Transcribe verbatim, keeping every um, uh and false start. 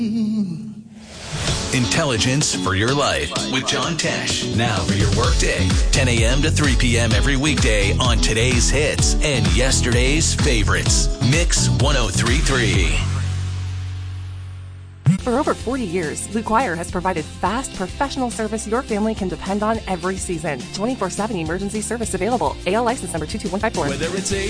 Intelligence for your life with John Tesh. Now for your workday, ten a.m. to three p.m. every weekday on today's hits and yesterday's favorites. Mix one oh three point three. For over forty years, Blue Choir has provided fast, professional service your family can depend on every season. twenty-four seven emergency service available. A L license number two two one five four. Whether it's a